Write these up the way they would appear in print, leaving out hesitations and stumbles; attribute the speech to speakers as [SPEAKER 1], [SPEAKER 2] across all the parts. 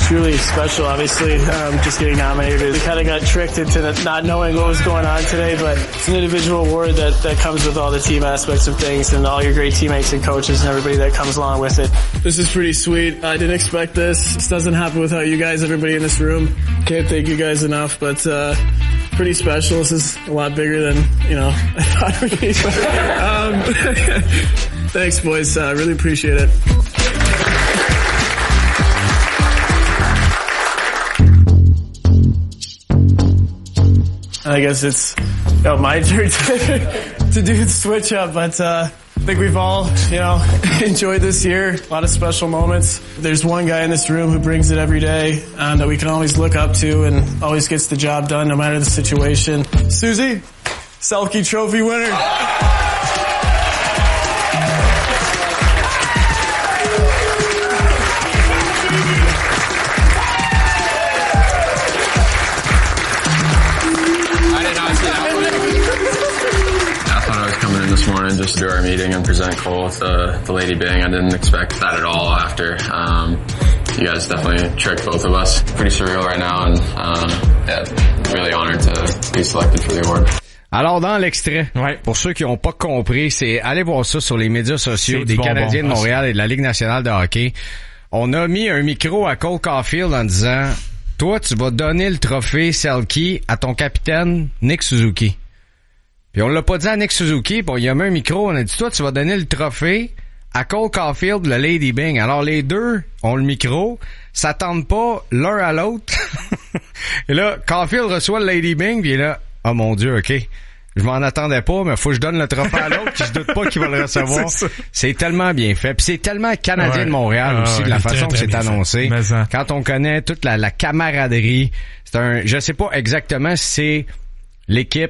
[SPEAKER 1] truly special, obviously, just getting nominated. We kind of got tricked into not knowing what was going on today, but it's an individual award that comes with all the team aspects of things and all your great teammates and coaches and everybody that comes along with it. This is pretty sweet. I didn't expect this. This doesn't happen without you guys, everybody in this room. Can't thank you guys enough, but pretty special. This is a lot bigger than, I thought it would be. Thanks, boys. Really appreciate it. I guess it's my turn to do the switch up, but I think we've all, enjoyed this year. A lot of special moments. There's one guy in this room who brings it every day that we can always look up to and always gets the job done no matter the situation. Susie, Selke Trophy winner.
[SPEAKER 2] This morning just to do our meeting and present Cole with the Lady Byng. I didn't expect that at all after. You guys definitely tricked both of us. Pretty surreal right now and really honored to be selected for the award.
[SPEAKER 3] Alors, dans l'extrait, pour ceux qui n'ont pas compris, c'est allez voir ça sur les médias sociaux des Canadiens de Montréal et de la Ligue nationale de hockey. On a mis un micro à Cole Caulfield en disant « Toi, tu vas donner le trophée Selke à ton capitaine Nick Suzuki. » Puis on l'a pas dit à Nick Suzuki, puis il y a mis un micro, on a dit, toi, tu vas donner le trophée à Cole Caulfield, le Lady Byng. Alors les deux ont le micro, s'attendent pas l'un à l'autre. Et là, Caulfield reçoit le Lady Byng, puis là, oh mon Dieu, ok. Je m'en attendais pas, mais faut que je donne le trophée à l'autre, puis je doute pas qu'il va le recevoir. C'est tellement bien fait. Puis c'est tellement Canadien de Montréal aussi, de la façon que c'est annoncé. Quand on connaît toute la camaraderie, je sais pas exactement si c'est l'équipe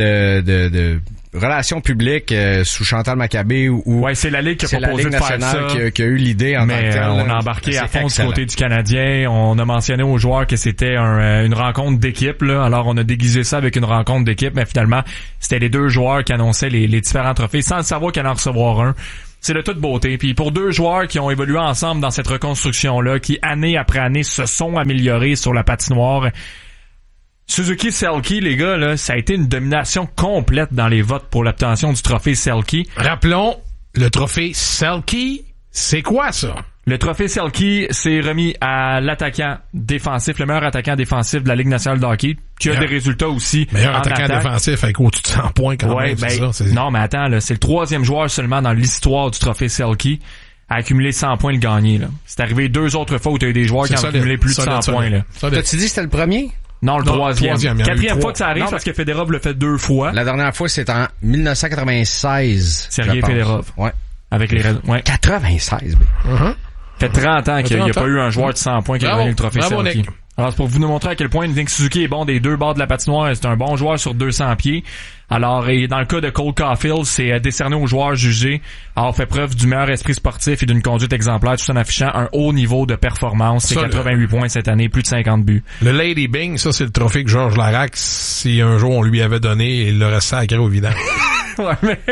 [SPEAKER 3] de relations publiques sous Chantal Maccabé ou
[SPEAKER 4] c'est la Ligue qui a proposé de faire ça
[SPEAKER 3] qui a eu l'idée en tant que telle.
[SPEAKER 4] On a embarqué à fond du côté du Canadien. On a mentionné aux joueurs que c'était une rencontre d'équipe là. Alors on a déguisé ça avec une rencontre d'équipe, mais finalement c'était les deux joueurs qui annonçaient les différents trophées sans le savoir qu'il allait en recevoir un. C'est de toute beauté. Puis pour deux joueurs qui ont évolué ensemble dans cette reconstruction-là, qui année après année se sont améliorés sur la patinoire, Suzuki Selke, les gars, là, ça a été une domination complète dans les votes pour l'obtention du trophée Selke.
[SPEAKER 5] Rappelons, le trophée Selke, c'est quoi ça?
[SPEAKER 4] Le trophée Selke, c'est remis à l'attaquant défensif, le meilleur attaquant défensif de la Ligue nationale de hockey, qui a des résultats aussi.
[SPEAKER 5] Meilleur attaquant défensif avec au-dessus de 100 points quand même, c'est ça.
[SPEAKER 4] Non, mais attends, là, c'est le troisième joueur seulement dans l'histoire du trophée Selke à accumuler 100 points le gagné, là. C'est arrivé 2 autres fois où tu as eu des joueurs qui ont accumulé plus de 100 points, là.
[SPEAKER 3] T'as-tu dit que c'était le premier?
[SPEAKER 4] Non, le troisième. Quatrième fois que ça arrive parce que Fedorov l'a fait 2 fois.
[SPEAKER 3] La dernière fois, c'est en 1996.
[SPEAKER 4] Sergei Fedorov.
[SPEAKER 3] Ouais.
[SPEAKER 4] Avec les
[SPEAKER 3] 96,
[SPEAKER 4] fait 30 ans qu'il n'y a pas eu un joueur de 100 points qui a gagné le trophée Selke. Alors, c'est pour vous nous montrer à quel point Nick Suzuki est bon des deux bords de la patinoire. C'est un bon joueur sur 200 pieds. Alors, et dans le cas de Cole Caulfield, c'est décerné aux joueurs jugés avoir fait preuve du meilleur esprit sportif et d'une conduite exemplaire, tout en affichant un haut niveau de performance. C'est 88 points cette année, plus de 50 buts.
[SPEAKER 5] Le Lady Byng, ça, c'est le trophée que Georges Larac, si un jour on lui avait donné, il l'aurait sacré au vidange.
[SPEAKER 4] Ouais, mais...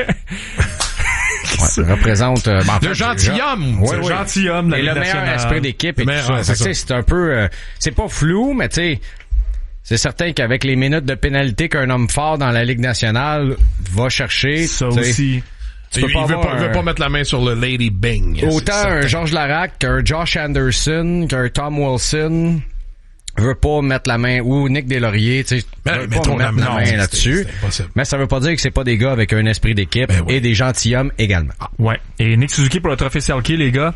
[SPEAKER 3] ça représente
[SPEAKER 5] le gentilhomme,
[SPEAKER 3] le
[SPEAKER 4] gentilhomme
[SPEAKER 3] et le meilleur esprit d'équipe et tout ça. C'est un peu c'est pas flou, mais tu sais, c'est certain qu'avec les minutes de pénalité qu'un homme fort dans la Ligue nationale va chercher,
[SPEAKER 4] ça aussi.
[SPEAKER 5] Il veut pas mettre la main sur le Lady Byng.
[SPEAKER 3] Autant un Georges Larac qu'un Josh Anderson, qu'un Tom Wilson veut pas mettre la main, ou Nick Deslauriers, tu sais, veut pas mettre la main là-dessus. Mais ça veut pas dire que c'est pas des gars avec un esprit d'équipe et des gentilshommes également.
[SPEAKER 4] Ouais. Et Nick Suzuki pour le trophée Selke, les gars,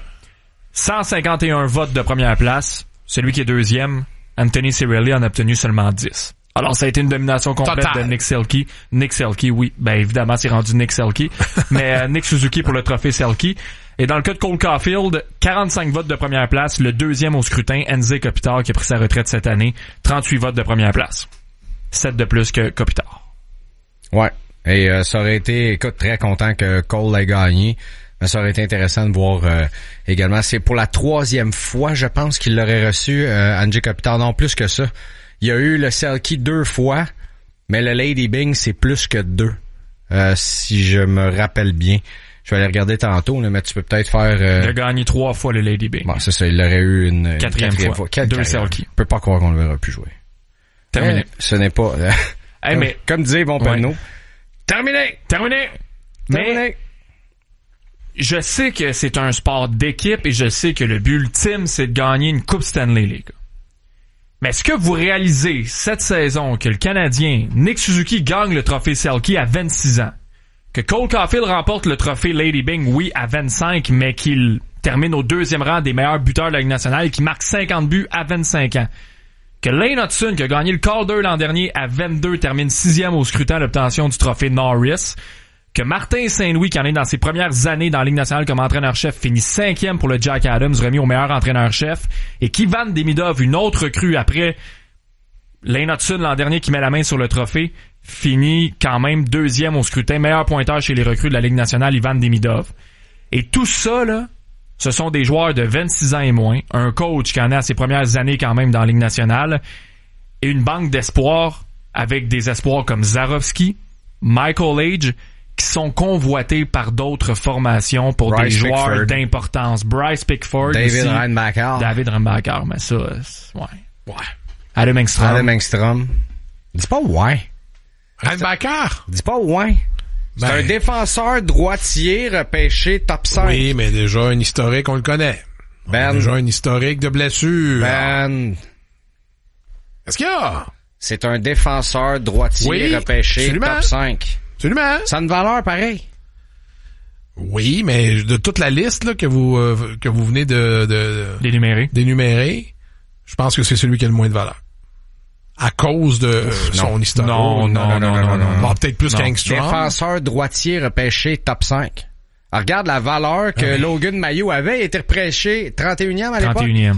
[SPEAKER 4] 151 votes de première place. Celui qui est deuxième, Anthony Cirelli, en a obtenu seulement 10. Alors, ça a été une domination complète de Nick Selke. Nick Selke, oui. Ben, évidemment, c'est rendu Nick Selke. Mais Nick Suzuki pour le trophée Selke. Et dans le cas de Cole Caulfield, 45 votes de première place. Le deuxième au scrutin, Anze Kopitar, qui a pris sa retraite cette année. 38 votes de première place. 7 de plus que Kopitar.
[SPEAKER 3] Ouais. Et ça aurait été, écoute, très content que Cole l'ait gagné. Mais ça aurait été intéressant de voir également. C'est pour la 3e fois, je pense, qu'il l'aurait reçu, Anze Kopitar. Non, plus que ça. Il y a eu le Selke 2 fois, mais le Lady Byng, c'est plus que 2. Si je me rappelle bien. Je vais aller regarder tantôt, là, mais tu peux peut-être faire...
[SPEAKER 4] Il a gagné 3 fois le Lady Byng.
[SPEAKER 3] Bon, c'est ça, il aurait eu une
[SPEAKER 4] quatrième fois. 2 Selkie.
[SPEAKER 3] Je peux pas croire qu'on le verra plus jouer.
[SPEAKER 4] Terminé.
[SPEAKER 3] Ce n'est pas...
[SPEAKER 4] mais
[SPEAKER 3] comme disait Bon Penneau. Terminé!
[SPEAKER 4] Mais je sais que c'est un sport d'équipe et je sais que le but ultime, c'est de gagner une Coupe Stanley, les gars. Mais est-ce que vous réalisez cette saison que le Canadien Nick Suzuki gagne le trophée Selkie à 26 ans? Que Cole Caulfield remporte le trophée Lady Byng, oui, à 25, mais qu'il termine au 2e rang des meilleurs buteurs de la Ligue nationale et qu'il marque 50 buts à 25 ans. Que Lane Hutson, qui a gagné le Calder l'an dernier à 22, termine 6e au scrutin à l'obtention du trophée Norris. Que Martin Saint-Louis, qui en est dans ses premières années dans la Ligue nationale comme entraîneur-chef, finit 5e pour le Jack Adams, remis au meilleur entraîneur-chef. Et qu'Ivan Demidov, une autre recrue après Lane Hutson l'an dernier qui met la main sur le trophée, finit quand même 2e au scrutin, meilleur pointeur chez les recrues de la Ligue nationale, Ivan Demidov. Et tout ça, là, ce sont des joueurs de 26 ans et moins, un coach qui en est à ses premières années quand même dans la Ligue nationale, et une banque d'espoirs avec des espoirs comme Zarovski, Michael Age, qui sont convoités par d'autres formations pour
[SPEAKER 3] Bryce
[SPEAKER 4] des joueurs
[SPEAKER 3] Pickford.
[SPEAKER 4] d'importance. Bryce Pickford
[SPEAKER 3] David
[SPEAKER 4] aussi.
[SPEAKER 3] Reinbacher.
[SPEAKER 4] David Reinbacher, mais ça, ouais. Adam Engstrom.
[SPEAKER 3] Dis pas ouais.
[SPEAKER 5] Reinbacher?
[SPEAKER 3] Dis pas ouais. C'est un défenseur droitier repêché top 5.
[SPEAKER 5] Oui, mais déjà un historique, on le connaît. Déjà un historique de blessure. Qu'est-ce qu'il y a?
[SPEAKER 3] C'est un défenseur droitier repêché
[SPEAKER 5] absolument.
[SPEAKER 3] top 5.
[SPEAKER 5] Absolument.
[SPEAKER 3] Ça a une valeur pareille.
[SPEAKER 5] Oui, mais de toute la liste là, que vous venez d'énumérer, je pense que c'est celui qui a le moins de valeur. À cause de son historique.
[SPEAKER 3] Non.
[SPEAKER 5] Bon, peut-être plus qu'Angstrom.
[SPEAKER 3] Défenseur droitier repêché top 5. Alors, regarde la valeur que Logan Mailloux avait. Il était repêché 31e à l'époque.
[SPEAKER 4] 31e.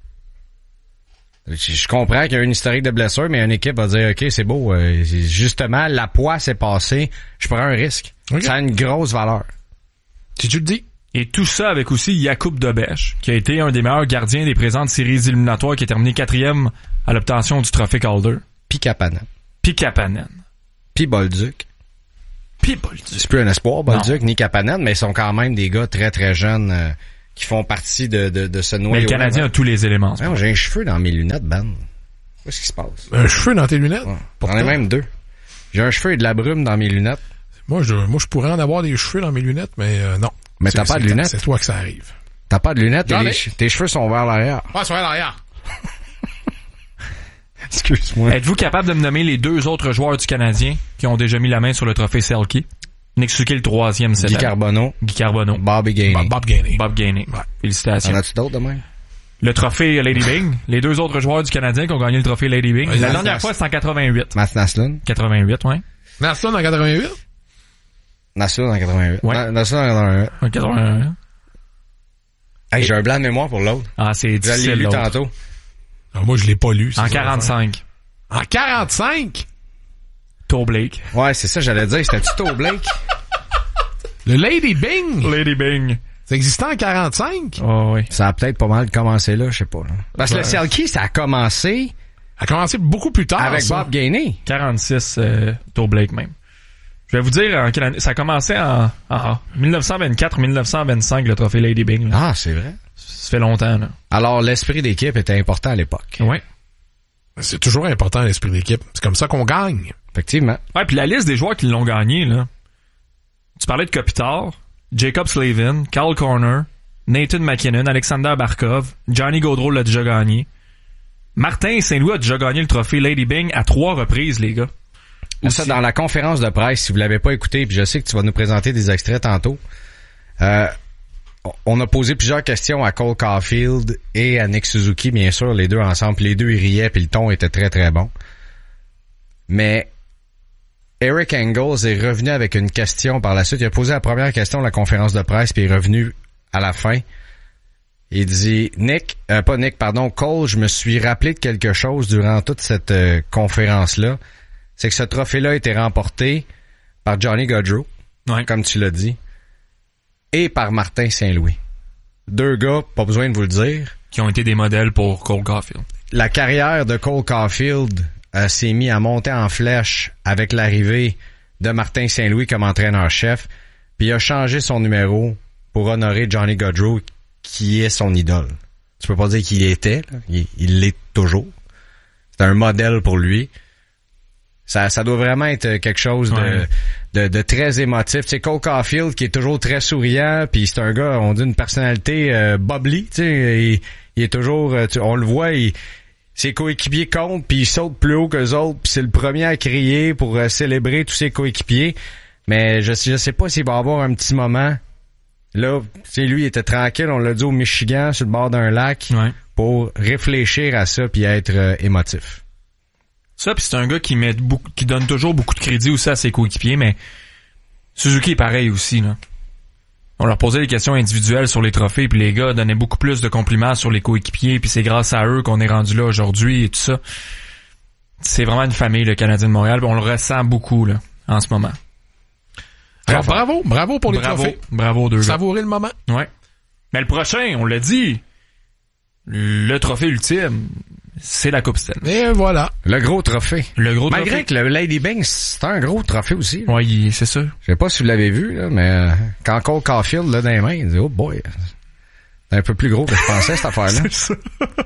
[SPEAKER 3] Je comprends qu'il y a une historique de blessure, mais une équipe va dire, OK, c'est beau. Justement, la poisse est passée. Je prends un risque. Okay. Ça a une grosse valeur.
[SPEAKER 5] Si tu le dis.
[SPEAKER 4] Et tout ça avec aussi Jakub Dobeš, qui a été un des meilleurs gardiens des présentes séries éliminatoires, qui est terminé 4e à l'obtention du trophée Calder.
[SPEAKER 3] Puis Kapanen.
[SPEAKER 4] Puis
[SPEAKER 3] Bolduc. C'est plus un espoir, Bolduc, ni Kapanen, mais ils sont quand même des gars très très jeunes qui font partie de ce noyau.
[SPEAKER 4] Mais le Canadien a tous les éléments.
[SPEAKER 3] Ouais, j'ai un cheveu dans mes lunettes, Ben. Qu'est-ce qui se passe?
[SPEAKER 5] Un cheveu dans tes lunettes?
[SPEAKER 3] Ouais. J'en ai même 2. J'ai un cheveu et de la brume dans mes lunettes.
[SPEAKER 5] Moi, je pourrais en avoir des cheveux dans mes lunettes, mais non.
[SPEAKER 3] Mais t'as pas de lunettes?
[SPEAKER 5] C'est toi que ça arrive.
[SPEAKER 3] T'as pas de lunettes et tes cheveux sont vers l'arrière.
[SPEAKER 5] Ouais, ils sont vers l'arrière.
[SPEAKER 3] Excuse-moi.
[SPEAKER 4] Êtes-vous capable de me nommer les 2 autres joueurs du Canadien qui ont déjà mis la main sur le trophée Selkie? Nick Suzuki, le 3e, c'est
[SPEAKER 3] Guy Carbonneau. Bobby Gainey.
[SPEAKER 5] Bob
[SPEAKER 4] Gainey.
[SPEAKER 3] Ouais.
[SPEAKER 4] Félicitations.
[SPEAKER 3] En as-tu d'autres de même?
[SPEAKER 4] Le trophée Lady Byng. Les 2 autres joueurs du Canadien qui ont gagné le trophée Lady Byng. La dernière fois, c'était en 88.
[SPEAKER 3] Matt Naslund.
[SPEAKER 4] 88, ouais.
[SPEAKER 5] Naslund en 88?
[SPEAKER 3] Naslund en 88.
[SPEAKER 4] Ouais.
[SPEAKER 3] Naslund en 88.
[SPEAKER 4] En 81.
[SPEAKER 3] Hey, j'ai un blanc de mémoire pour l'autre.
[SPEAKER 4] Ah, c'est difficile.
[SPEAKER 3] Je l'ai lu
[SPEAKER 4] l'autre.
[SPEAKER 3] tantôt.
[SPEAKER 5] Ah, moi, je l'ai pas lu.
[SPEAKER 4] En 45.
[SPEAKER 5] En 45?
[SPEAKER 4] Toe Blake.
[SPEAKER 3] Ouais, c'est ça, j'allais dire. C'était-tu Toe Blake?
[SPEAKER 5] Le Lady Byng?
[SPEAKER 4] Lady Byng.
[SPEAKER 5] Ça existait en 45?
[SPEAKER 4] Oh, oui.
[SPEAKER 3] Ça a peut-être pas mal commencé là, je sais pas. Là. Parce que le Selkie, ça a commencé...
[SPEAKER 5] A commencé beaucoup plus tard.
[SPEAKER 3] Avec
[SPEAKER 5] ça.
[SPEAKER 3] Bob Gainey.
[SPEAKER 4] 46, Toe Blake même. Je vais vous dire, ça a commencé en 1924-1925, le trophée Lady Byng.
[SPEAKER 3] Ah, c'est vrai.
[SPEAKER 4] Ça fait longtemps, là.
[SPEAKER 3] Alors, l'esprit d'équipe était important à l'époque.
[SPEAKER 4] Ouais.
[SPEAKER 5] C'est toujours important, l'esprit d'équipe. C'est comme ça qu'on gagne.
[SPEAKER 3] Effectivement.
[SPEAKER 4] Ouais, puis la liste des joueurs qui l'ont gagné, là. Tu parlais de Kopitar, Jacob Slavin, Carl Corner, Nathan McKinnon, Alexander Barkov, Johnny Gaudreau l'a déjà gagné. Martin Saint-Louis a déjà gagné le trophée Lady Byng à 3 reprises, les gars.
[SPEAKER 3] Ça, dans la conférence de presse, si vous l'avez pas écouté, puis je sais que tu vas nous présenter des extraits tantôt, on a posé plusieurs questions à Cole Caulfield et à Nick Suzuki, bien sûr, les deux ensemble. Puis les deux, ils riaient, puis le ton était très, très bon. Mais Eric Engels est revenu avec une question par la suite. Il a posé la première question de la conférence de presse, puis il est revenu à la fin. Il dit, Cole, je me suis rappelé de quelque chose durant toute cette conférence-là. C'est que ce trophée-là a été remporté par Johnny Gaudreau, comme tu l'as dit, et par Martin Saint-Louis. 2 gars, pas besoin de vous le dire.
[SPEAKER 4] Qui ont été des modèles pour Cole Caulfield.
[SPEAKER 3] La carrière de Cole Caulfield s'est mise à monter en flèche avec l'arrivée de Martin Saint-Louis comme entraîneur-chef. puis il a changé son numéro pour honorer Johnny Gaudreau, qui est son idole. Tu peux pas dire qu'il était, là. Il l'est toujours. C'est un modèle pour lui. Ça doit vraiment être quelque chose de très émotif. Tu sais, Cole Caulfield, qui est toujours très souriant, puis c'est un gars, on dit une personnalité bubbly, tu sais, il est toujours, on le voit, ses coéquipiers comptent, puis il saute plus haut qu'eux autres, puis c'est le premier à crier pour célébrer tous ses coéquipiers. Mais je sais pas s'il va avoir un petit moment. Là, tu sais, lui, il était tranquille, on l'a dit au Michigan, sur le bord d'un lac, pour réfléchir à ça puis être émotif.
[SPEAKER 4] Ça, puis c'est un gars qui donne toujours beaucoup de crédit aussi à ses coéquipiers, mais Suzuki est pareil aussi, là. On leur posait des questions individuelles sur les trophées, puis les gars donnaient beaucoup plus de compliments sur les coéquipiers, puis c'est grâce à eux qu'on est rendu là aujourd'hui et tout ça. C'est vraiment une famille, le Canadien de Montréal, puis on le ressent beaucoup, là, en ce moment.
[SPEAKER 5] Alors, bravo pour les trophées.
[SPEAKER 4] Bravo aux deux gars.
[SPEAKER 5] Savourer le moment.
[SPEAKER 4] Ouais. Mais le prochain, on l'a dit, le trophée ultime, c'est la Coupe Stanley.
[SPEAKER 5] Et voilà.
[SPEAKER 3] Le gros trophée.
[SPEAKER 4] Malgré
[SPEAKER 3] que le Lady Byng, c'est un gros trophée aussi.
[SPEAKER 4] Oui, c'est ça.
[SPEAKER 3] Je sais pas si vous l'avez vu, là, mais quand Cole Caulfield l'a dans les mains, il dit « Oh boy! » C'est un peu plus gros que je pensais, cette affaire-là.
[SPEAKER 4] C'est ça.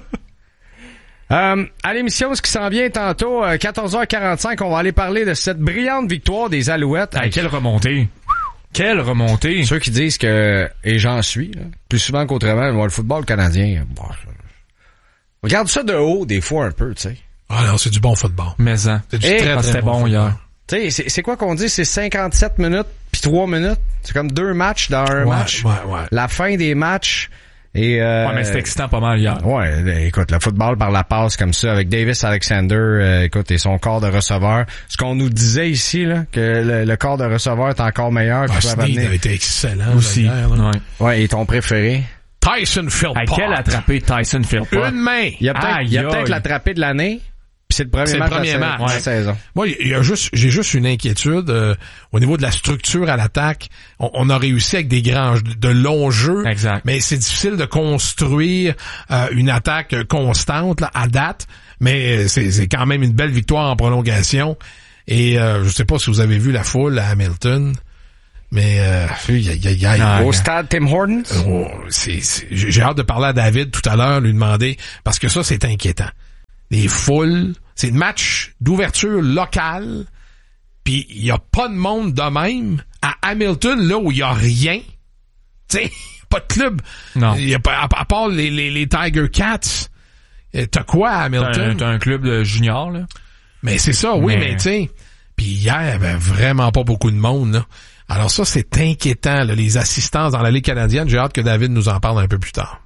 [SPEAKER 3] À l'émission, ce qui s'en vient tantôt, 14h45, on va aller parler de cette brillante victoire des Alouettes.
[SPEAKER 4] Ah, quelle remontée! Quelle remontée!
[SPEAKER 3] Ceux qui disent que, et j'en suis, là, plus souvent qu'autrement, le football canadien, bon, regarde ça de haut, des fois, un peu, tu sais.
[SPEAKER 5] Ah non, c'est du bon football.
[SPEAKER 4] Mais ça.
[SPEAKER 5] C'est du très
[SPEAKER 4] c'était bon hier.
[SPEAKER 3] Tu sais, c'est quoi qu'on dit? C'est 57 minutes puis 3 minutes. C'est comme 2 matchs dans un match.
[SPEAKER 5] Ouais.
[SPEAKER 3] La fin des matchs. Et
[SPEAKER 4] mais c'était excitant pas mal hier.
[SPEAKER 3] Ouais, écoute, le football par la passe comme ça, avec Davis Alexander, écoute, et son corps de receveur. Ce qu'on nous disait ici, là, que le corps de receveur est encore meilleur.
[SPEAKER 5] Sneed avait été excellent.
[SPEAKER 4] Aussi.
[SPEAKER 3] Ouais, et ton préféré?
[SPEAKER 5] Tyson Philpott.
[SPEAKER 4] Quel attrapé Tyson Philpott?
[SPEAKER 5] Une main.
[SPEAKER 3] Il y a peut-être l'attrapé de l'année. Puis c'est le premier match de la saison.
[SPEAKER 5] Moi, j'ai juste une inquiétude au niveau de la structure à l'attaque. On a réussi avec de longs jeux,
[SPEAKER 4] exact.
[SPEAKER 5] Mais c'est difficile de construire une attaque constante là, à date. Mais c'est quand même une belle victoire en prolongation. Et je sais pas si vous avez vu la foule à Hamilton. Mais
[SPEAKER 3] au stade Tim Hortons.
[SPEAKER 5] J'ai hâte de parler à David tout à l'heure, lui demander, parce que ça, c'est inquiétant. Les foules, c'est un match d'ouverture locale, puis il y a pas de monde de même. À Hamilton, là où il y a rien, tu sais, pas de club.
[SPEAKER 4] Non.
[SPEAKER 5] Y a pas, à part les Tiger Cats, t'as quoi à Hamilton?
[SPEAKER 4] T'as un club de juniors, là.
[SPEAKER 5] Mais c'est ça, oui, mais tu sais. Puis hier, il y avait vraiment pas beaucoup de monde, là. Alors ça, c'est inquiétant, là, les assistances dans la Ligue canadienne. J'ai hâte que David nous en parle un peu plus tard.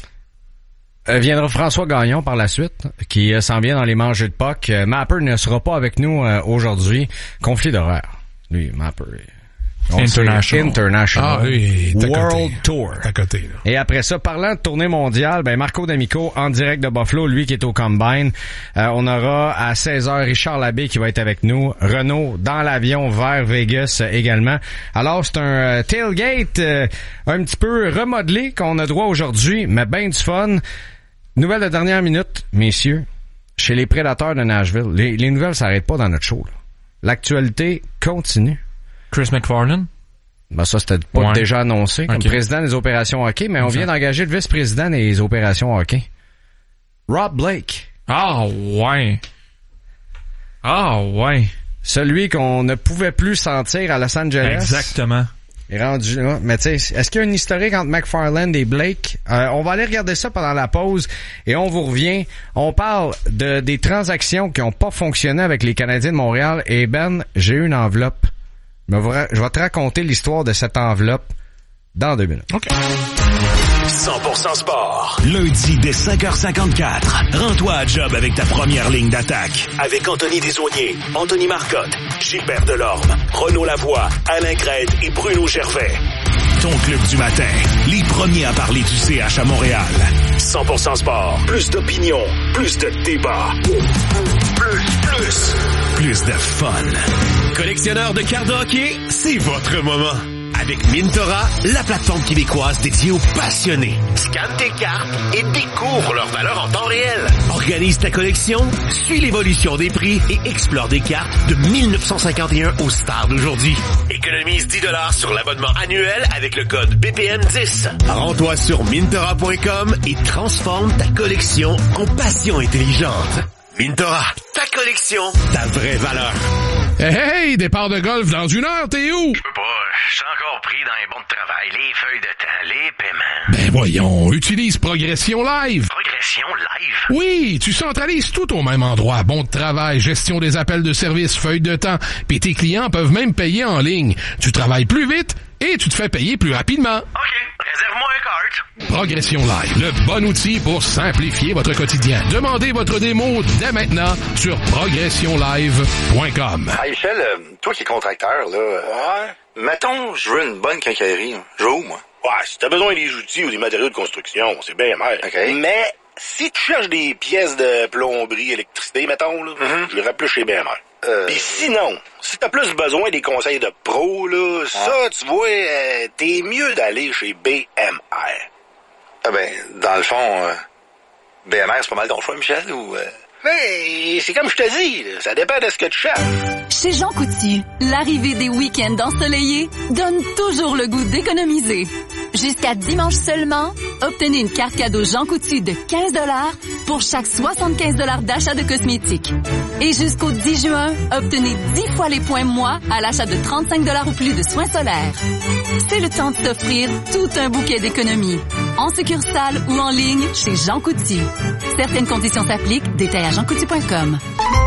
[SPEAKER 3] Viendra François Gagnon par la suite, qui s'en vient dans les manches de puck. Mapper ne sera pas avec nous aujourd'hui. Conflit d'horaire. Lui, Mapper. International.
[SPEAKER 5] Ah, oui,
[SPEAKER 3] World Tour.
[SPEAKER 5] À côté, là.
[SPEAKER 3] Et après ça, parlant de tournée mondiale, Marco D'Amico en direct de Buffalo, lui qui est au Combine. On aura à 16h Richard Labbé qui va être avec nous. Renaud dans l'avion vers Vegas également. Alors, c'est un tailgate un petit peu remodelé qu'on a droit aujourd'hui, mais ben du fun. Nouvelle de dernière minute, messieurs. Chez les Prédateurs de Nashville, les nouvelles s'arrêtent pas dans notre show, là. L'actualité continue.
[SPEAKER 4] Chris McFarland?
[SPEAKER 3] Ça, c'était pas déjà annoncé comme président des opérations hockey, mais on vient d'engager le vice-président des opérations hockey. Rob Blake.
[SPEAKER 4] Ah ouais.
[SPEAKER 3] Celui qu'on ne pouvait plus sentir à Los Angeles.
[SPEAKER 4] Exactement.
[SPEAKER 3] Est rendu là. Mais tu sais, est-ce qu'il y a une historique entre McFarland et Blake? On va aller regarder ça pendant la pause et on vous revient. On parle des transactions qui n'ont pas fonctionné avec les Canadiens de Montréal. Et j'ai eu une enveloppe. Je vais te raconter l'histoire de cette enveloppe dans 2 minutes.
[SPEAKER 5] OK.
[SPEAKER 6] 100% sport. Lundi dès 5h54. Rends-toi à job avec ta première ligne d'attaque. Avec Anthony Desaulniers, Anthony Marcotte, Gilbert Delorme, Renaud Lavoie, Alain Crête et Bruno Gervais. Ton club du matin. Les premiers à parler du CH à Montréal. 100% sport. Plus d'opinion. Plus de débat. Plus de fun. Collectionneur de cartes de hockey, c'est votre moment. Avec Mintora, la plateforme québécoise dédiée aux passionnés. Scanne tes cartes et découvre leur valeur en temps réel. Organise ta collection, suis l'évolution des prix et explore des cartes de 1951 aux stars d'aujourd'hui. Économise 10$ sur l'abonnement annuel avec le code BPM10. Rends-toi sur Mintora.com et transforme ta collection en passion intelligente. Mintora, ta collection, ta vraie valeur.
[SPEAKER 5] Hey, départ de golf dans 1 heure, t'es où?
[SPEAKER 7] Je peux pas, je suis encore pris dans les bons de travail, les feuilles de temps, les paiements.
[SPEAKER 5] Ben voyons, utilise Progression Live.
[SPEAKER 7] Progression Live?
[SPEAKER 5] Oui, tu centralises tout au même endroit. Bon de travail, gestion des appels de service, feuilles de temps, puis tes clients peuvent même payer en ligne. Tu travailles plus vite et tu te fais payer plus rapidement.
[SPEAKER 7] OK, réserve-moi un cart.
[SPEAKER 5] Progression Live, le bon outil pour simplifier votre quotidien. Demandez votre démo dès maintenant sur progressionlive.com.
[SPEAKER 8] Hey Michel, toi qui es contracteur, là, ouais. Mettons, je veux une bonne quincaillerie. Je veux où, moi?
[SPEAKER 9] Ouais, si t'as besoin des outils ou des matériaux de construction, c'est bien mal.
[SPEAKER 8] OK.
[SPEAKER 9] Mais si tu cherches des pièces de plomberie, électricité, mettons, là, je les plus chez BMR. Pis sinon, si t'as plus besoin des conseils de pro, là, ça, tu vois, t'es mieux d'aller chez BMR.
[SPEAKER 8] Ah ben, dans le fond, BMR, c'est pas mal ton choix, Michel, ou...
[SPEAKER 9] Mais c'est comme je te dis, là, ça dépend de ce que tu cherches.
[SPEAKER 10] Chez Jean Coutu, l'arrivée des week-ends ensoleillés donne toujours le goût d'économiser. Jusqu'à dimanche seulement, obtenez une carte cadeau Jean Coutu de 15$ pour chaque 75$ d'achat de cosmétiques. Et jusqu'au 10 juin, obtenez 10 fois les points moi à l'achat de 35$ ou plus de soins solaires. C'est le temps de s'offrir tout un bouquet d'économies. En succursale ou en ligne chez Jean Coutu. Certaines conditions s'appliquent, détails à jeancoutu.com.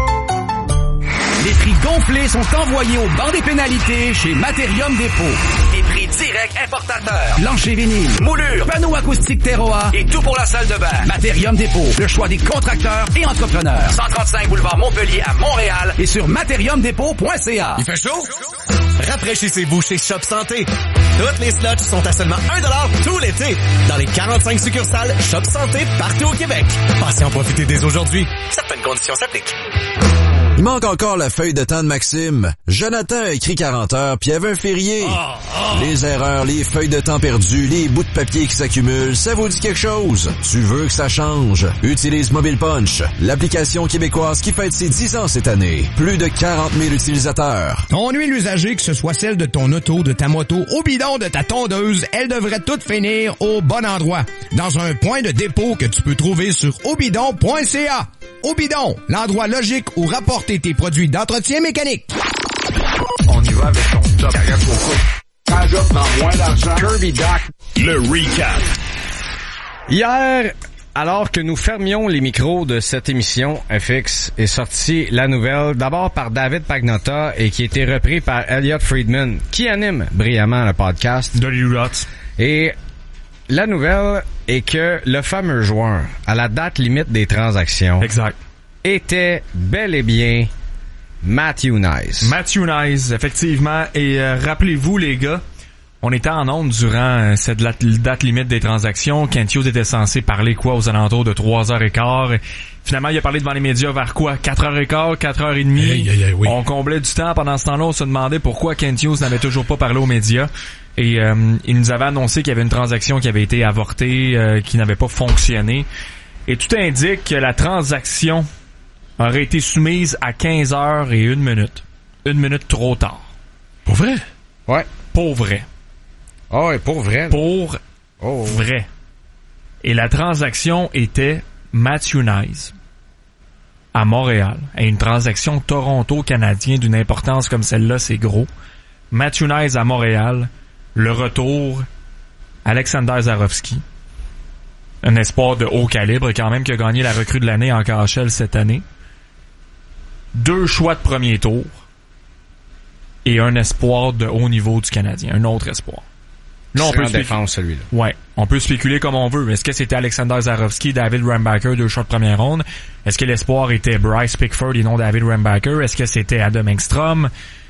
[SPEAKER 11] Les prix gonflés sont envoyés au banc des pénalités chez Materium Dépôt.
[SPEAKER 7] Des prix directs importateurs.
[SPEAKER 11] Plancher vinyle,
[SPEAKER 7] Moulure,
[SPEAKER 11] panneaux acoustiques Terroir
[SPEAKER 7] et tout pour la salle de bain.
[SPEAKER 11] Materium Dépôt, le choix des contracteurs et entrepreneurs.
[SPEAKER 7] 135 boulevard Montpellier à Montréal.
[SPEAKER 11] Et sur materiumdépôt.ca.
[SPEAKER 12] Il fait chaud? Rafraîchissez-vous chez Shop Santé. Toutes les slots sont à seulement 1$ tout l'été dans les 45 succursales Shop Santé partout au Québec. Passez en profiter dès aujourd'hui. Certaines conditions s'appliquent.
[SPEAKER 13] Il manque encore la feuille de temps de Maxime. Jonathan a écrit 40 heures, puis il y avait un férié. Les erreurs, les feuilles de temps perdues, les bouts de papier qui s'accumulent, ça vous dit quelque chose? Tu veux que ça change? Utilise Mobile Punch, l'application québécoise qui fête ses 10 ans cette année. Plus de 40 000 utilisateurs.
[SPEAKER 14] Ton huile usagée, que ce soit celle de ton auto, de ta moto, au bidon de ta tondeuse, elle devrait toutes finir au bon endroit. Dans un point de dépôt que tu peux trouver sur obidon.ca. Obidon, l'endroit logique où rapporter tes produits d'entretien mécanique.
[SPEAKER 15] On y va avec ton top. Carrière beaucoup. Un job dans moins d'argent. Kirby Doc.
[SPEAKER 6] Le recap.
[SPEAKER 3] Hier, alors que nous fermions les micros de cette émission, FX est sortie la nouvelle, d'abord par David Pagnotta et qui a été repris par Elliot Friedman, qui anime brillamment le podcast.
[SPEAKER 4] De l'U-Rot.
[SPEAKER 3] Et la nouvelle est que le fameux joueur, à la date limite des transactions,
[SPEAKER 4] exact,
[SPEAKER 3] était bel et bien Matthew Knies.
[SPEAKER 4] Matthew Knies, effectivement. Et rappelez-vous, les gars, on était en onde durant cette date limite des transactions. Kent Hughes était censé parler quoi aux alentours de 3h15. Finalement, il a parlé devant les médias vers quoi? 4h15, 4h30.
[SPEAKER 5] Oui.
[SPEAKER 4] On comblait du temps. Pendant ce temps-là, on se demandait pourquoi Kent Hughes n'avait toujours pas parlé aux médias. Et il nous avait annoncé qu'il y avait une transaction qui avait été avortée, qui n'avait pas fonctionné. Et tout indique que la transaction aurait été soumise à 15h01. 1 minute trop tard.
[SPEAKER 5] Pour vrai?
[SPEAKER 3] Ouais.
[SPEAKER 4] Pour vrai.
[SPEAKER 3] Oh, ouais, pour vrai.
[SPEAKER 4] Pour vrai. Et la transaction était Matthew Knies à Montréal. Et une transaction Toronto-Canadien d'une importance comme celle-là, c'est gros. Matthew Knies à Montréal. Le retour, Alexander Zarovski. Un espoir de haut calibre, quand même, qui a gagné la recrue de l'année en KHL cette année. 2 choix de premier tour. Et un espoir de haut niveau du Canadien. Un autre espoir.
[SPEAKER 3] Là, on peut défense, celui-là.
[SPEAKER 4] Ouais. On peut spéculer comme on veut. Est-ce que c'était Alexander Zarovski, David Rambacker, 2 choix de première ronde? Est-ce que l'espoir était Bryce Pickford et non David Rambacker? Est-ce que c'était Adam Engstrom?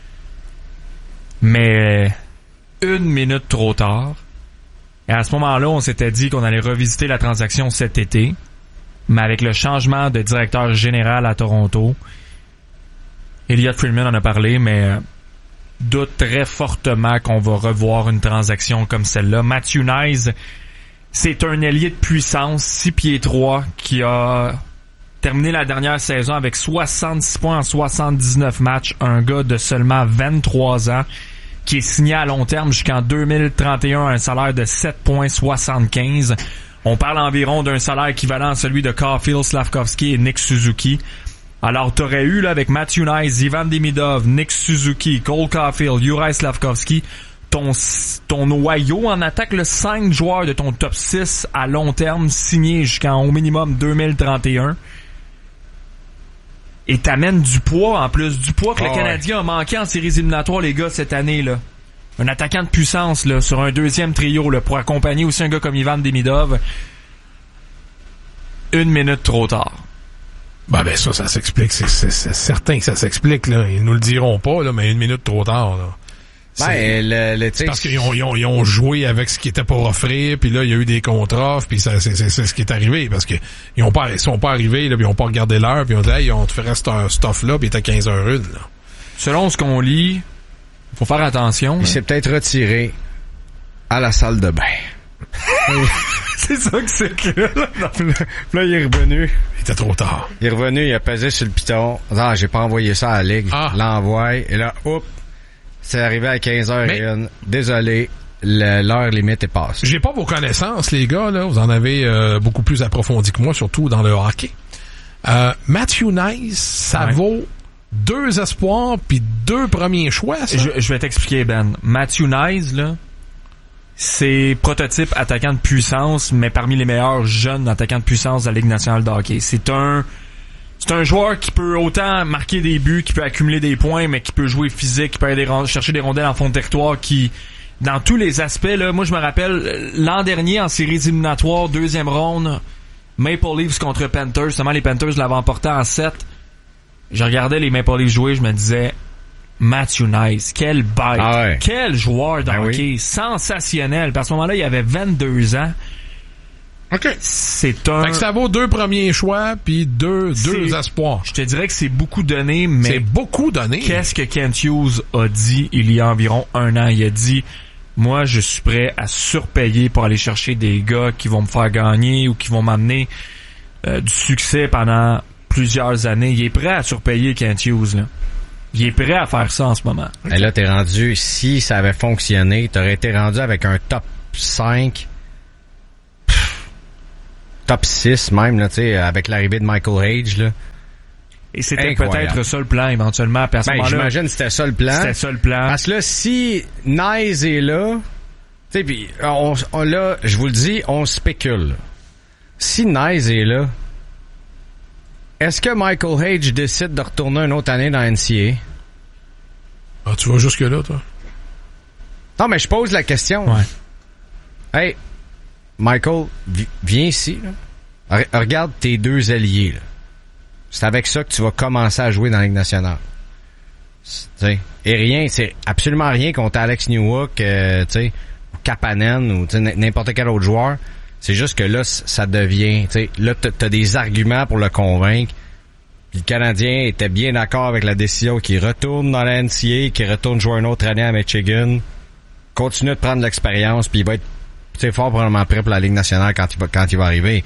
[SPEAKER 4] Mais 1 minute trop tard. Et à ce moment-là, on s'était dit qu'on allait revisiter la transaction cet été. Mais avec le changement de directeur général à Toronto, Elliot Friedman en a parlé, mais doute très fortement qu'on va revoir une transaction comme celle-là. Matthew Knies, c'est un ailier de puissance, 6 pieds 3, qui a terminé la dernière saison avec 66 points en 79 matchs. Un gars de seulement 23 ans qui est signé à long terme jusqu'en 2031 à un salaire de 7,75. On parle environ d'un salaire équivalent à celui de Caulfield, Slavkovsky et Nick Suzuki. Alors, t'aurais eu, là, avec Matthew Knies, Ivan Demidov, Nick Suzuki, Cole Caulfield, Juraj Slavkovsky, ton noyau en attaque, le 5 joueurs de ton top 6 à long terme signés jusqu'en au minimum 2031. Et t'amènes du poids, en plus. Du poids que le Canadien a manqué en séries éliminatoires, les gars, cette année, là. Un attaquant de puissance, là, sur un deuxième trio, là, pour accompagner aussi un gars comme Ivan Demidov. 1 minute trop tard.
[SPEAKER 5] Ben ça s'explique. C'est certain que ça s'explique, là. Ils nous le diront pas, là, mais 1 minute trop tard, là. C'est parce qu'ils ont joué avec ce qui était pour offrir, puis là il y a eu des contre-offres, puis c'est ce qui est arrivé parce que ils sont pas arrivés là, puis ils ont pas regardé l'heure, puis ils ont dit hey, on te ferait ce stuff là, puis il était 15h01 là.
[SPEAKER 4] Selon ce qu'on lit, faut faire attention.
[SPEAKER 3] Il s'est peut-être retiré à la salle de bain.
[SPEAKER 4] C'est ça que c'est que
[SPEAKER 3] là il est revenu.
[SPEAKER 5] Il était trop tard.
[SPEAKER 3] Il est revenu, il a pesé sur le piton. Ah, j'ai pas envoyé ça à la ligue. L'envoie et là, hop. C'est arrivé à 15h01. Désolé, l'heure limite est passée.
[SPEAKER 5] J'ai pas vos connaissances, les gars, là. Vous en avez beaucoup plus approfondi que moi, surtout dans le hockey. Matthew Knies, ça vaut 2 espoirs puis 2 premiers choix, ça?
[SPEAKER 4] Je vais t'expliquer, Ben. Matthew Knies, là, c'est prototype attaquant de puissance, mais parmi les meilleurs jeunes attaquants de puissance de la Ligue nationale de hockey. C'est un joueur qui peut autant marquer des buts, qui peut accumuler des points, mais qui peut jouer physique, qui peut aller chercher des rondelles en fond de territoire, qui, dans tous les aspects, là, moi je me rappelle, l'an dernier, en séries éliminatoires, 2e ronde, Maple Leafs contre Panthers, justement les Panthers l'avaient emporté en 7. Je regardais les Maple Leafs jouer, je me disais, Matthew Knies, quel bête, quel joueur de hockey, sensationnel. Puis à ce moment-là, il avait 22 ans.
[SPEAKER 5] OK.
[SPEAKER 4] C'est un...
[SPEAKER 5] Fait que ça vaut 2 premiers choix puis 2 espoirs.
[SPEAKER 4] Je te dirais que c'est beaucoup donné, mais...
[SPEAKER 5] C'est beaucoup donné.
[SPEAKER 4] Qu'est-ce que Kent Hughes a dit il y a environ 1 an? Il a dit, moi, je suis prêt à surpayer pour aller chercher des gars qui vont me faire gagner ou qui vont m'amener du succès pendant plusieurs années. Il est prêt à surpayer Kent Hughes, là. Il est prêt à faire ça en ce moment.
[SPEAKER 3] Et là, t'es rendu, si ça avait fonctionné, t'aurais été rendu avec un top 5... top 6 même, là, tu sais, avec l'arrivée de Michael Hage, là.
[SPEAKER 4] Et c'était peut-être ça le plan, éventuellement. Puis à ce moment-là,
[SPEAKER 3] j'imagine que c'était ça le plan.
[SPEAKER 4] C'était ça le plan.
[SPEAKER 3] Parce que là, si Knies est là, tu sais, puis là, je vous le dis, on spécule. Si Knies est là, est-ce que Michael Hage décide de retourner une autre année dans NCAA?
[SPEAKER 5] Ah, tu vas jusque-là, toi?
[SPEAKER 3] Non, mais je pose la question.
[SPEAKER 4] Ouais.
[SPEAKER 3] Hey, Michael, viens ici, là. Regarde tes 2 alliés, là. C'est avec ça que tu vas commencer à jouer dans la Ligue nationale. T'sais, et rien, c'est absolument rien contre Alex Newhook, t'sais, Kapanen ou n'importe quel autre joueur. C'est juste que là, ça devient, t'sais, là, t'as des arguments pour le convaincre. Puis le Canadien était bien d'accord avec la décision qu'il retourne dans la NCAA, qu'il retourne jouer une autre année à Michigan, continue de prendre l'expérience, puis il va être fort probablement prêt pour la Ligue nationale quand il va arriver.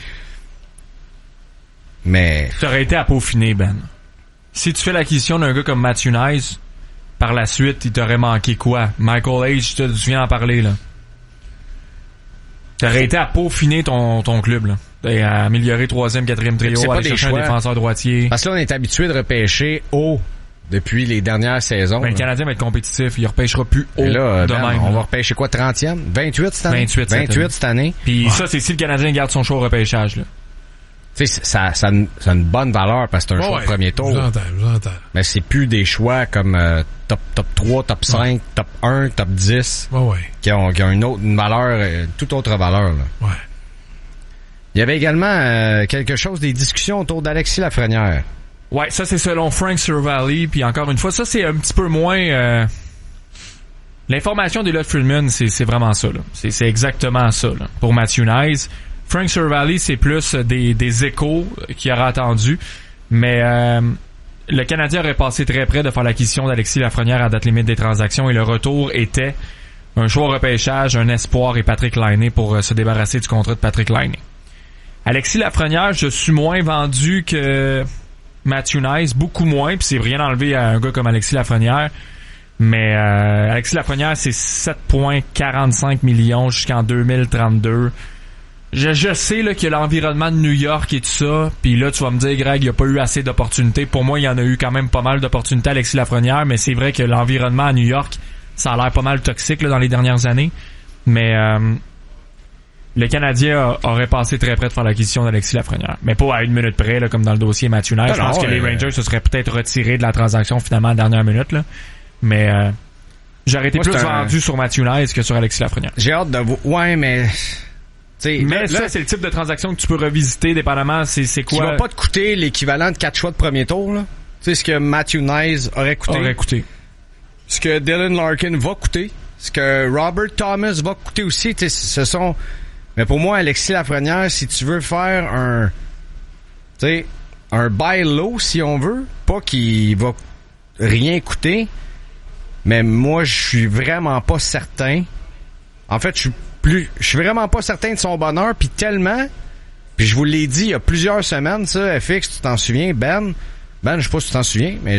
[SPEAKER 3] Mais...
[SPEAKER 4] Ça aurait été à peaufiner, Ben. Si tu fais l'acquisition d'un gars comme Matthew Knies, par la suite, il t'aurait manqué quoi? Michael Hage, tu viens en parler, là. T'aurais été à peaufiner ton club, là. Et à améliorer 3e, 4e trio, aller chercher un défenseur droitier.
[SPEAKER 3] Parce que là, on est habitué de repêcher haut depuis les dernières saisons.
[SPEAKER 4] Ben, le Canadien va être compétitif. Il repêchera plus haut
[SPEAKER 3] là,
[SPEAKER 4] de même.
[SPEAKER 3] On va repêcher quoi, 30e? 28 cette année? 28 cette année.
[SPEAKER 4] Puis ça, c'est si le Canadien garde son choix au repêchage, là.
[SPEAKER 3] Tu sais, ça a une bonne valeur parce que c'est un choix de premier tour.
[SPEAKER 5] Je l'entends.
[SPEAKER 3] Mais c'est plus des choix comme top 3, top 5, top 1, top 10. Qui ont une valeur, toute autre valeur, là.
[SPEAKER 5] Ouais.
[SPEAKER 3] Il y avait également quelque chose, des discussions autour d'Alexis Lafrenière.
[SPEAKER 4] Ouais, ça c'est selon Frank Cervalli, puis encore une fois, ça c'est un petit peu moins... L'information de Elliot Friedman, c'est vraiment ça, là. C'est exactement ça, là. Pour Matthew Knies, Frank Cervalli, c'est plus des échos qu'il aura attendu, mais le Canadien aurait passé très près de faire l'acquisition d'Alexis Lafrenière à date limite des transactions et le retour était un choix au repêchage, un espoir et Patrick Laine pour se débarrasser du contrat de Patrick Laine. Alexis Lafrenière, je suis moins vendu que Matthew Knies, beaucoup moins, puis c'est rien enlevé à un gars comme Alexis Lafrenière, mais Alexis Lafrenière, c'est 7,45 millions jusqu'en 2032. Je sais là qu'il y a l'environnement de New York et tout ça, puis là tu vas me dire Greg, il n'y a pas eu assez d'opportunités. Pour moi, il y en a eu quand même pas mal d'opportunités Alexis Lafrenière, mais c'est vrai que l'environnement à New York, ça a l'air pas mal toxique là, dans les dernières années. Mais le Canadien aurait passé très près de faire l'acquisition d'Alexis Lafrenière. Mais pas à une minute près, là, comme dans le dossier Matthew Knies. Je pense que les Rangers se seraient peut-être retirés de la transaction finalement à la dernière minute. Là. Mais j'aurais été plus vendu sur Matthew Knies que sur Alexis Lafrenière.
[SPEAKER 3] J'ai hâte de vous... Ouais, mais...
[SPEAKER 4] Mais ça, c'est le type de transaction que tu peux revisiter, dépendamment c'est quoi.
[SPEAKER 3] Qui va pas te coûter l'équivalent de 4 choix de premier tour, là. Tu sais, ce que Matthew Knies aurait coûté. Ce que Dylan Larkin va coûter. Ce que Robert Thomas va coûter aussi. Tu sais, ce sont... Mais pour moi, Alexis Lafrenière, si tu veux faire un... Tu sais, un buy low, si on veut, pas qu'il va rien coûter, mais moi, je suis vraiment pas certain. En fait, je suis vraiment pas certain de son bonheur, puis tellement, puis je vous l'ai dit il y a plusieurs semaines, ça, FX, tu t'en souviens, Ben, je sais pas si tu t'en souviens, mais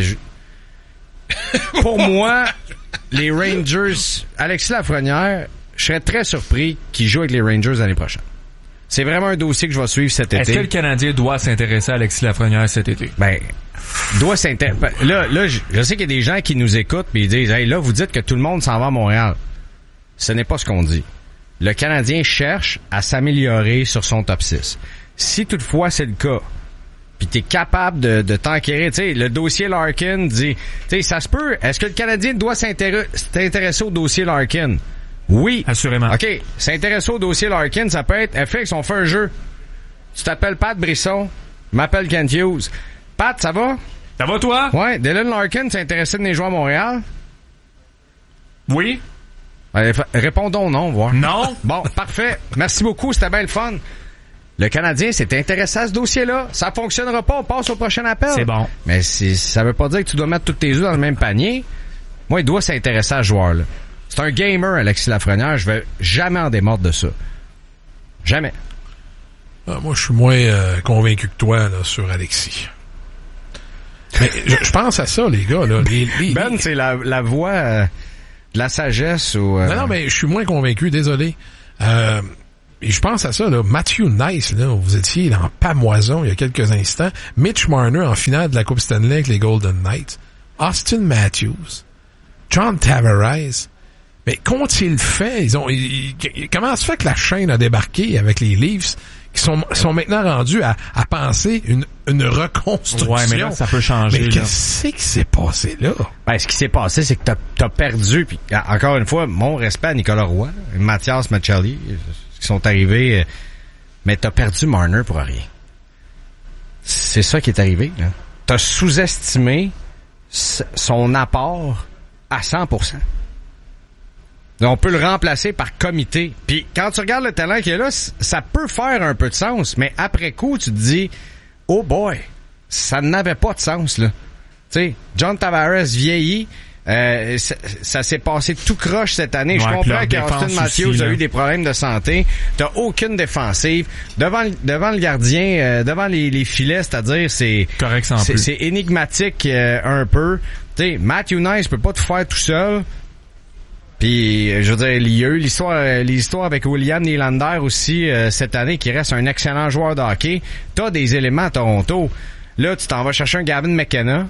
[SPEAKER 3] pour moi, les Rangers, Alexis Lafrenière, je serais très surpris qu'il joue avec les Rangers l'année prochaine. C'est vraiment un dossier que je vais suivre cet été.
[SPEAKER 4] Est-ce que le Canadien doit s'intéresser à Alexis Lafrenière cet été?
[SPEAKER 3] Ben, doit s'intéresser. Là, je sais qu'il y a des gens qui nous écoutent et ils disent, hey, là, vous dites que tout le monde s'en va à Montréal. Ce n'est pas ce qu'on dit. Le Canadien cherche à s'améliorer sur son top 6. Si toutefois c'est le cas, puis t'es capable de t'enquérir, tu sais, le dossier Larkin dit, tu sais, ça se peut, est-ce que le Canadien doit s'intéresser au dossier Larkin? Oui.
[SPEAKER 4] Assurément.
[SPEAKER 3] OK, s'intéresser au dossier Larkin, ça peut être, FX, on fait un jeu. Tu t'appelles Pat Brisson, je m'appelle Kent Hughes. Pat, ça va?
[SPEAKER 4] Ça va toi?
[SPEAKER 3] Ouais, Dylan Larkin s'est intéressé de venir jouer à Montréal?
[SPEAKER 4] Oui.
[SPEAKER 3] Répondons non, voir.
[SPEAKER 4] Non.
[SPEAKER 3] Bon, parfait. Merci beaucoup, c'était bien le fun. Le Canadien s'est intéressé à ce dossier-là. Ça fonctionnera pas, on passe au prochain appel.
[SPEAKER 4] C'est bon.
[SPEAKER 3] Mais ça veut pas dire que tu dois mettre tous tes œufs dans le même panier. Moi, il doit s'intéresser à ce joueur-là. C'est un gamer, Alexis Lafrenière. Je vais jamais en démordre de ça. Jamais.
[SPEAKER 5] Moi, je suis moins convaincu que toi là, sur Alexis. Mais je pense à ça, les gars. Là.
[SPEAKER 3] Ben, c'est la voix... de la sagesse ou...
[SPEAKER 5] Non, mais je suis moins convaincu, désolé. Et je pense à ça, là. Matthew Knies, là, vous étiez en pamoison il y a quelques instants. Mitch Marner en finale de la Coupe Stanley avec les Golden Knights. Austin Matthews. John Tavares. Mais qu'ont-ils fait? Comment se fait que la chaîne a débarqué avec les Leafs qui sont maintenant rendus à penser une reconstruction?
[SPEAKER 4] Ouais, mais là, ça peut changer.
[SPEAKER 5] Mais qu'est-ce qui s'est passé là?
[SPEAKER 3] Ben, ce qui s'est passé, c'est que t'as perdu, puis encore une fois, mon respect à Nicolas Roy, Mathias Maccelli, qui sont arrivés, mais t'as perdu Marner pour rien. C'est ça qui est arrivé, là. T'as sous-estimé son apport à 100%. On peut le remplacer par comité. Puis quand tu regardes le talent qu'il y a là, ça peut faire un peu de sens, mais après coup, tu te dis, oh boy, ça n'avait pas de sens, là. Tu sais, John Tavares vieillit, ça s'est passé tout croche cette année. Je comprends qu'Austin Matthews a eu des problèmes de santé. T'as aucune défensive. Devant le gardien, devant les filets, c'est-à-dire, c'est énigmatique un peu. Tu sais, Matthew Knies peut pas tout faire tout seul. Puis, je veux dire, il y a eu l'histoire avec William Nylander aussi cette année, qui reste un excellent joueur de hockey. T'as des éléments à Toronto. Là, tu t'en vas chercher un Gavin McKenna.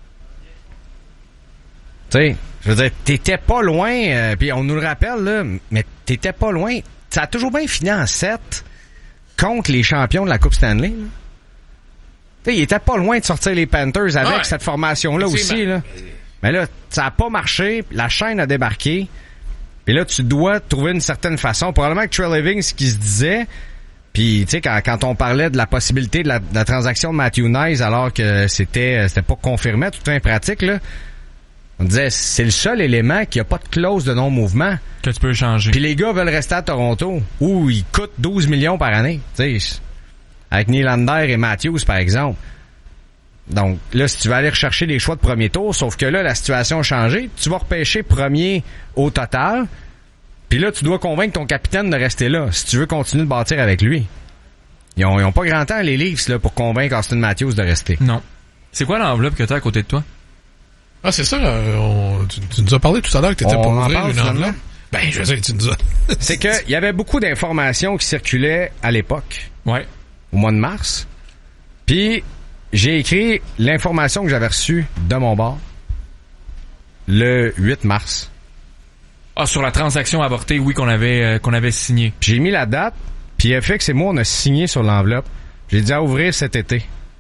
[SPEAKER 3] Tu sais, je veux dire, t'étais pas loin, puis on nous le rappelle, là, mais t'étais pas loin. Ça a toujours bien fini en 7 contre les champions de la Coupe Stanley. Tu sais, il était pas loin de sortir les Panthers avec cette formation-là aussi, là. Mais là, ça a pas marché, la chaîne a débarqué, puis là, tu dois trouver une certaine façon. Probablement que Trey Living, ce qui se disait, puis tu sais, quand on parlait de la possibilité de la transaction de Matthew Knies, alors que c'était pas confirmé, tout fin pratique, là, on disait, c'est le seul élément qui a pas de clause de non-mouvement.
[SPEAKER 4] Que tu peux changer.
[SPEAKER 3] Puis les gars veulent rester à Toronto, où ils coûtent 12 millions par année, tu sais, avec Nylander et Matthews, par exemple. Donc là, si tu vas aller rechercher les choix de premier tour, sauf que là, la situation a changé, tu vas repêcher premier au total, puis là, tu dois convaincre ton capitaine de rester là, si tu veux continuer de bâtir avec lui. Ils ont pas grand temps, les Leafs, là, pour convaincre Auston Matthews de rester.
[SPEAKER 4] Non. C'est quoi l'enveloppe que t'as à côté de toi?
[SPEAKER 5] Ah, c'est ça, tu nous as parlé tout à l'heure que t'étais pour ouvrir une enveloppe. Ben, je sais, tu nous as...
[SPEAKER 3] C'est que il y avait beaucoup d'informations qui circulaient à l'époque.
[SPEAKER 4] Ouais.
[SPEAKER 3] Au mois de mars. Puis, j'ai écrit l'information que j'avais reçue de mon bord le 8 mars.
[SPEAKER 4] Ah, sur la transaction avortée, oui, qu'on avait signé.
[SPEAKER 3] J'ai mis la date, puis FX et moi, on a signé sur l'enveloppe. J'ai dit à ouvrir cet été.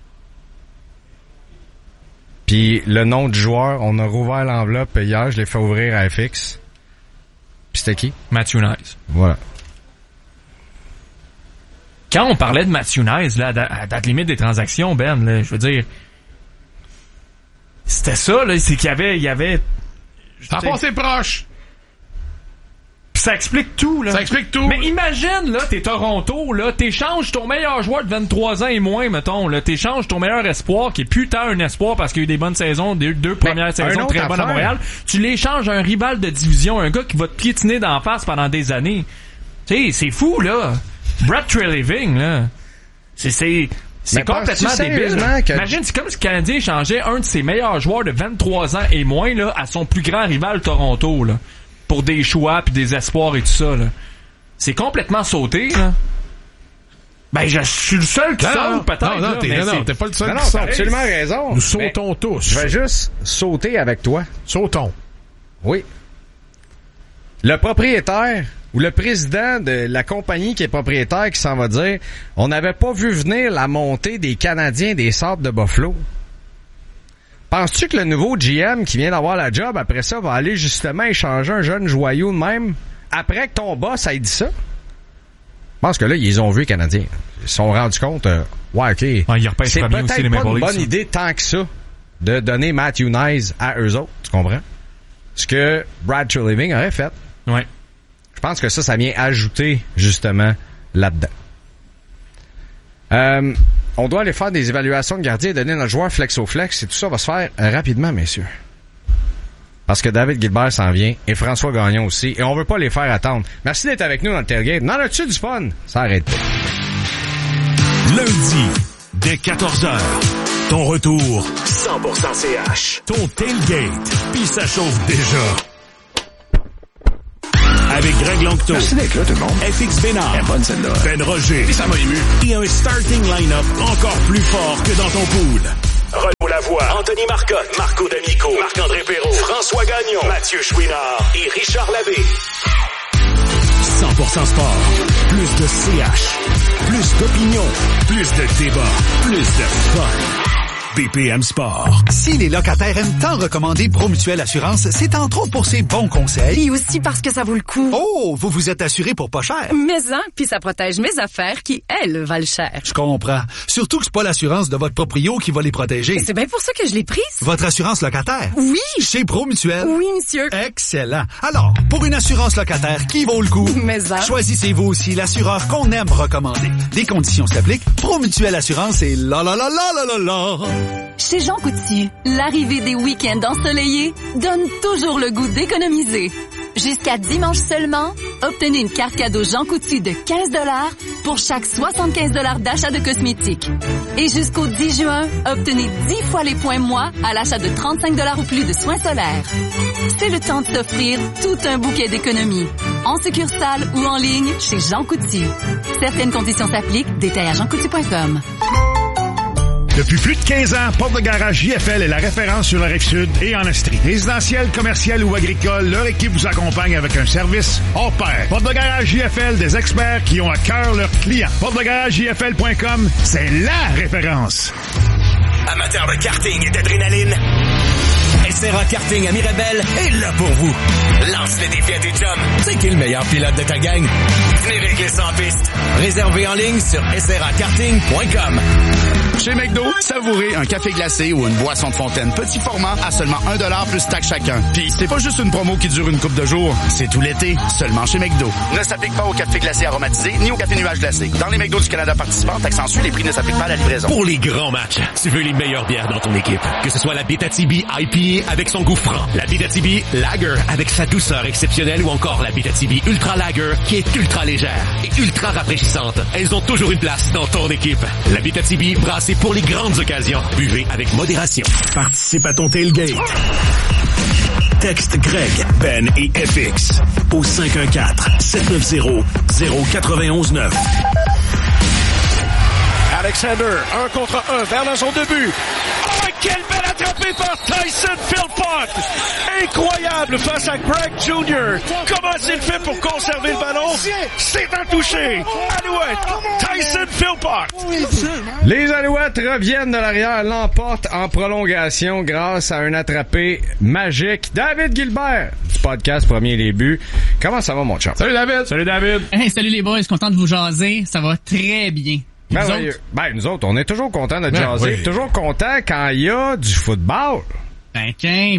[SPEAKER 3] Puis le nom du joueur, on a rouvert l'enveloppe hier, je l'ai fait ouvrir à FX. Puis c'était qui?
[SPEAKER 4] Matthew Knies.
[SPEAKER 3] Voilà.
[SPEAKER 4] Quand on parlait de Matthew Knies, là, à date limite des transactions, Ben, là, je veux dire, c'était ça, là, c'est qu'il y avait...
[SPEAKER 5] Ça a passé proche!
[SPEAKER 4] Pis ça explique tout, là.
[SPEAKER 5] Ça explique tout.
[SPEAKER 4] Mais imagine, là, t'es Toronto, là, t'échanges ton meilleur joueur de 23 ans et moins, mettons, là, t'échanges ton meilleur espoir, qui est plus tant un espoir parce qu'il y a eu des bonnes saisons, des deux premières saisons très bonnes à Montréal. Tu l'échanges à un rival de division, un gars qui va te piétiner d'en face pendant des années. Tu sais, c'est fou, là. Brad Treliving, là. C'est complètement débile. Imagine, c'est comme si le Canadien échangeait un de ses meilleurs joueurs de 23 ans et moins, là, à son plus grand rival Toronto, là. Pour des choix pis des espoirs et tout ça, là. C'est complètement sauté, là. Ben, je suis le seul qui saute, peut-être.
[SPEAKER 5] Non, t'es pas le seul qui
[SPEAKER 3] saute.
[SPEAKER 5] saute.
[SPEAKER 3] T'as absolument raison.
[SPEAKER 5] Nous sautons tous.
[SPEAKER 3] Je vais juste sauter avec toi.
[SPEAKER 5] Sautons.
[SPEAKER 3] Oui. Le propriétaire ou le président de la compagnie qui est propriétaire qui s'en va dire « On n'avait pas vu venir la montée des Canadiens des Sables de Buffalo. » Penses-tu que le nouveau GM qui vient d'avoir la job, après ça, va aller justement échanger un jeune joyau de même après que ton boss ait dit ça? Je pense que là, ils ont vu les Canadiens. Ils se sont rendus compte, ouais, OK. C'est peut-être pas une bonne idée tant que ça de donner Matthew Knies à eux autres, tu comprends? Ce que Brad Treliving aurait fait.
[SPEAKER 4] Ouais.
[SPEAKER 3] Je pense que ça vient ajouter justement là-dedans. On doit aller faire des évaluations de gardien et donner notre joueur flex au flex et tout ça va se faire rapidement, messieurs. Parce que David Gilbert s'en vient et François Gagnon aussi et on veut pas les faire attendre. Merci d'être avec nous dans le tailgate. Non, là-dessus du fun. Ça arrête pas.
[SPEAKER 6] Lundi, dès 14h, ton retour 100% CH. Ton tailgate, puis ça chauffe déjà. Avec Greg Langto.
[SPEAKER 15] Merci d'être là, tout le monde.
[SPEAKER 6] FX Bénard.
[SPEAKER 15] Elle est bonne, celle-là.
[SPEAKER 6] Ben Roger.
[SPEAKER 15] Et ça m'a ému.
[SPEAKER 6] Et un starting line-up encore plus fort que dans ton pool. Renaud Lavoie, Anthony Marcotte, Marco D'Amico, Marc-André Perrault, François Gagnon, Mathieu Chouinard et Richard Labbé. 100% sport. Plus de CH. Plus d'opinion. Plus de débat. Plus de fun. BPM Sport.
[SPEAKER 16] Si les locataires aiment tant recommander Promutuelle Assurance, c'est entre autres pour ses bons conseils.
[SPEAKER 17] Et aussi parce que ça vaut le coup.
[SPEAKER 16] Oh, vous vous êtes assuré pour pas cher.
[SPEAKER 17] Mais hein, puis ça protège mes affaires qui, elles, valent cher.
[SPEAKER 16] Je comprends. Surtout que c'est pas l'assurance de votre proprio qui va les protéger.
[SPEAKER 17] C'est bien pour ça que je l'ai prise.
[SPEAKER 16] Votre assurance locataire?
[SPEAKER 17] Oui.
[SPEAKER 16] Chez Promutuelle?
[SPEAKER 17] Oui, monsieur.
[SPEAKER 16] Excellent. Alors, pour une assurance locataire qui vaut le coup,
[SPEAKER 17] mais hein,
[SPEAKER 16] choisissez-vous aussi l'assureur qu'on aime recommander. Des conditions s'appliquent. Promutuelle Assurance et la la la la la la la.
[SPEAKER 10] Chez Jean Coutu, l'arrivée des week-ends ensoleillés donne toujours le goût d'économiser. Jusqu'à dimanche seulement, obtenez une carte cadeau Jean Coutu de 15 $ pour chaque 75 $ d'achat de cosmétiques. Et jusqu'au 10 juin, obtenez 10 fois les points moi à l'achat de 35 $ ou plus de soins solaires. C'est le temps de s'offrir tout un bouquet d'économies. En succursale ou en ligne chez Jean Coutu. Certaines conditions s'appliquent. Détails à jeancoutu.com.
[SPEAKER 18] Depuis plus de 15 ans, Porte de Garage JFL est la référence sur la Rive-Sud et en Estrie. Résidentiel, commercial ou agricole, leur équipe vous accompagne avec un service hors pair. Porte de Garage JFL, des experts qui ont à cœur leurs clients. PorteDeGarageJFL.com, c'est LA référence.
[SPEAKER 6] Amateurs de karting et d'adrénaline, SRA Karting à Mirabel est là pour vous. Lance le défi à tes chums. C'est qui le meilleur pilote de ta gang? Venez régler ça en piste. Réservé en ligne sur srakarting.com.
[SPEAKER 19] Chez McDo, savourez un café glacé ou une boisson de fontaine petit format à seulement 1$ plus taxe chacun. Puis c'est pas juste une promo qui dure une couple de jours, c'est tout l'été, seulement chez McDo. Ne s'applique pas au café glacé aromatisé ni au café nuage glacé. Dans les McDo du Canada participants, taxe en sus, les prix ne s'appliquent pas à la livraison.
[SPEAKER 6] Pour les grands matchs, tu veux les meilleures bières dans ton équipe. Que ce soit la Abitibi IPA avec son goût franc, la Abitibi Lager avec sa douceur exceptionnelle ou encore la Abitibi Ultra Lager qui est ultra légère et ultra rafraîchissante. Elles ont toujours une place dans ton équipe. La Abitibi brassée pour les grandes occasions. Buvez avec modération.
[SPEAKER 12] Participe à ton tailgate. Texte Greg, Ben et FX au 514-790-0919.
[SPEAKER 20] Alexander, 1 contre 1, vers la zone de but. Oh, quelle belle attrapée par Tyson Philpott! Incroyable face à Greg Jr. Comment il fait pour conserver le ballon? C'est un touché! Alouette, Tyson Philpott!
[SPEAKER 3] Les Alouettes reviennent de l'arrière, l'emportent en prolongation grâce à un attrapé magique. David Gilbert, du podcast Premier Début. Comment ça va, mon chum?
[SPEAKER 5] Salut, David!
[SPEAKER 4] Salut, David!
[SPEAKER 21] Hey, salut les boys, content de vous jaser. Ça va très bien.
[SPEAKER 3] Nous autres, on est toujours contents de jaser. Oui. Toujours contents quand il y a du football.
[SPEAKER 21] Ben,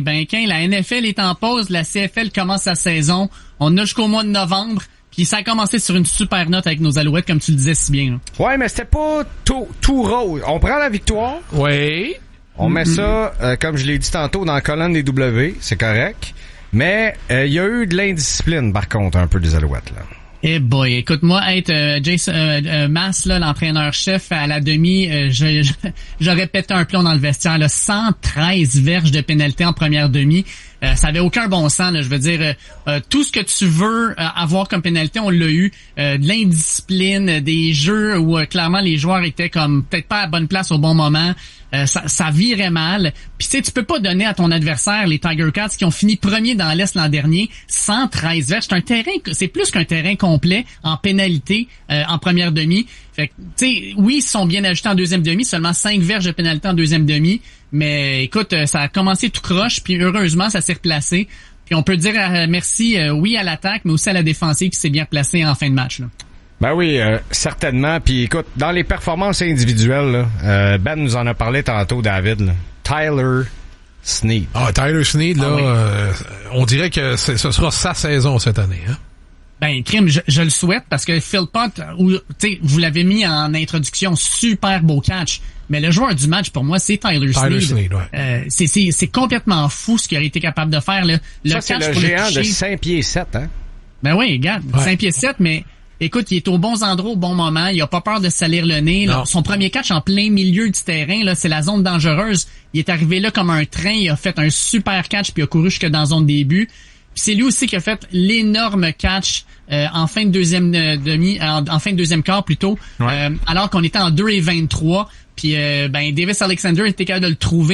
[SPEAKER 21] la NFL est en pause, la CFL commence sa saison. On a jusqu'au mois de novembre. Puis ça a commencé sur une super note avec nos Alouettes, comme tu le disais si bien. Là.
[SPEAKER 3] Ouais, mais c'était pas tout rose. On prend la victoire.
[SPEAKER 5] Oui.
[SPEAKER 3] On met ça, comme je l'ai dit tantôt, dans la colonne des W. C'est correct. Mais il y a eu de l'indiscipline, par contre, un peu des Alouettes, là.
[SPEAKER 21] Eh boy, écoute-moi, être Jason Mass, là, l'entraîneur-chef à la demi, j'aurais pété un plomb dans le vestiaire. Là, 113 verges de pénalité en première demi. Ça avait aucun bon sens. Là, je veux dire, tout ce que tu veux avoir comme pénalité, on l'a eu. De l'indiscipline, des jeux où clairement les joueurs étaient comme peut-être pas à la bonne place au bon moment. Ça virait mal. Puis tu sais, tu peux pas donner à ton adversaire, les Tiger Cats, qui ont fini premier dans l'Est l'an dernier, 113 verges. C'est plus qu'un terrain complet en pénalité en première demi. Fait que, tu sais, oui, ils sont bien ajustés en deuxième demi, seulement 5 verges de pénalité en deuxième demi. Mais écoute, ça a commencé tout croche, puis heureusement, ça s'est replacé. Puis on peut dire merci, oui, à l'attaque, mais aussi à la défensive qui s'est bien placée en fin de match, là.
[SPEAKER 3] Ben oui, certainement. Puis écoute, dans les performances individuelles, là, Ben nous en a parlé tantôt, David. Là. Tyler Snead.
[SPEAKER 5] Ah, Tyler Snead, là, oui. On dirait que ce sera sa saison cette année, hein?
[SPEAKER 21] Ben, crime, je le souhaite parce que Philpott, vous l'avez mis en introduction, super beau catch. Mais le joueur du match, pour moi, c'est Tyler Snead. Ouais. C'est complètement fou ce qu'il a été capable de faire, là.
[SPEAKER 3] Ça, c'est le géant de 5 pieds 7, hein?
[SPEAKER 21] Ben oui, regarde, 5 pieds 7, mais écoute, il est aux bons endroits au bon moment. Il a pas peur de salir le nez. Là. Son premier catch en plein milieu du terrain, là, c'est la zone dangereuse. Il est arrivé là comme un train. Il a fait un super catch puis il a couru jusque dans la zone début. Puis c'est lui aussi qui a fait l'énorme catch en fin de deuxième demi, en fin de deuxième quart plutôt, alors qu'on était en 2:23. Puis Davis Alexander était capable de le trouver.